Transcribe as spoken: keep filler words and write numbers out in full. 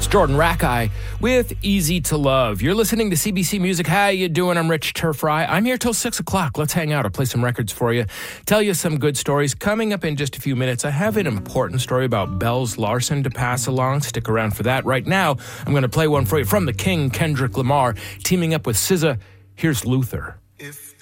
Jordan Rackeye with Easy to Love. You're listening to C B C Music. How you doing? I'm Rich Turfry. I'm here till six o'clock. Let's hang out. I'll play some records for you, tell you some good stories. Coming up in just a few minutes, I have an important story about Bells Larson to pass along. Stick around for that. Right now, I'm going to play one for you from the King, Kendrick Lamar, teaming up with S Z A. Here's Luther. If